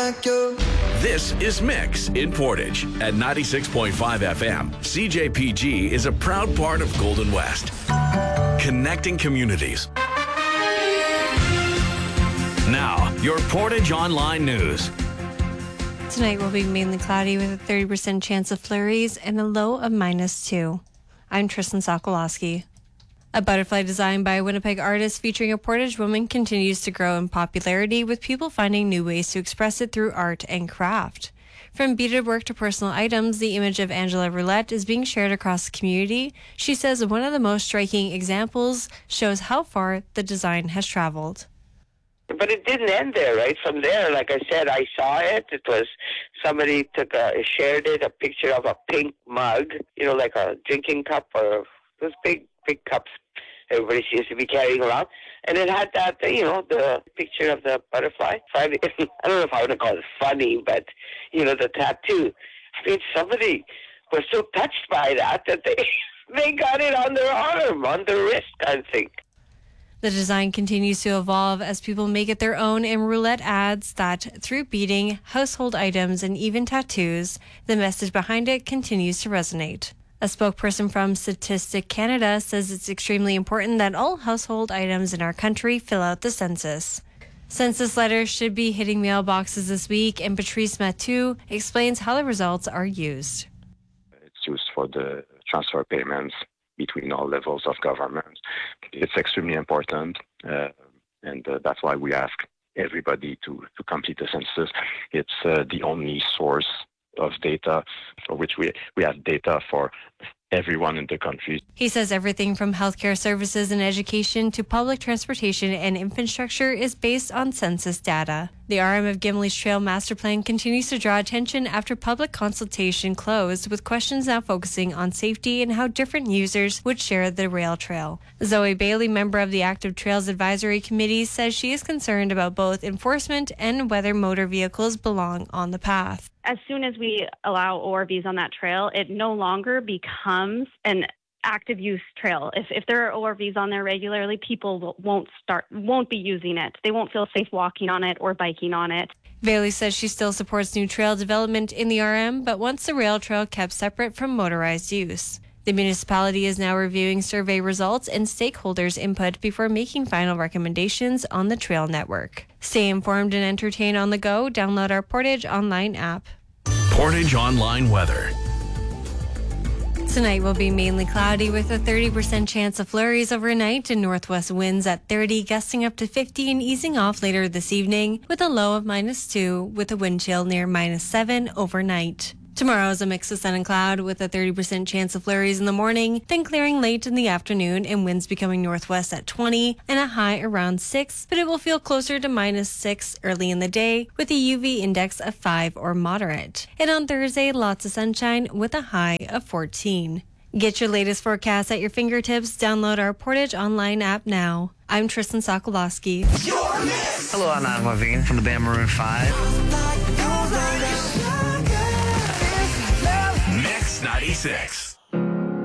like you. This is Mix in Portage at 96.5 FM. CJPG is a proud part of Golden West, connecting communities. Now, your Portage Online News. Tonight will be mainly cloudy with a 30% chance of flurries and a low of -2. I'm Tristan Sokolowski. A butterfly designed by a Winnipeg artist featuring a Portage woman continues to grow in popularity, with people finding new ways to express it through art and craft. From beaded work to personal items, the image of Angela Roulette is being shared across the community. She says one of the most striking examples shows how far the design has traveled. But it didn't end there, right? From there, like I said, I saw it. It was somebody shared it, a picture of a pink mug, like a drinking cup or those big cups everybody seems to be carrying around. And it had that, the picture of the butterfly. I don't know if I would call it funny, but, the tattoo. I mean, somebody was so touched by that they got it on their arm, on their wrist, kind of thing. The design continues to evolve as people make it their own, and Roulette adds that through beading, household items, and even tattoos, the message behind it continues to resonate. A spokesperson from Statistic Canada says it's extremely important that all household items in our country fill out the census. Census letters should be hitting mailboxes this week, and Patrice Matou explains how the results are used. It's used for the transfer payments between all levels of government. It's extremely important, and that's why we ask everybody to complete the census. It's the only source of data for which we have data for everyone in the country. He says everything from healthcare services and education to public transportation and infrastructure is based on census data. The RM of Gimli's Trail Master Plan continues to draw attention after public consultation closed, with questions now focusing on safety and how different users would share the rail trail. Zoe Bailey, member of the Active Trails Advisory Committee, says she is concerned about both enforcement and whether motor vehicles belong on the path. As soon as we allow ORVs on that trail, it no longer becomes an active use trail. If there are ORVs on there regularly, people won't be using it. They won't feel safe walking on it or biking on it. Bailey says she still supports new trail development in the RM, but wants the rail trail kept separate from motorized use. The municipality is now reviewing survey results and stakeholders' input before making final recommendations on the trail network. Stay informed and entertained on the go. Download our Portage Online app. Portage Online weather. Tonight will be mainly cloudy with a 30% chance of flurries overnight, and northwest winds at 30, gusting up to 50 and easing off later this evening with a low of -2 with a wind chill near -7 overnight. Tomorrow is a mix of sun and cloud with a 30% chance of flurries in the morning, then clearing late in the afternoon and winds becoming northwest at 20 and a high around 6, but it will feel closer to -6 early in the day with a UV index of 5 or moderate. And on Thursday, lots of sunshine with a high of 14. Get your latest forecast at your fingertips. Download our Portage Online app now. I'm Tristan Sokolowski. Hello, I'm Adam Levine from the band Maroon 5. Mix 96.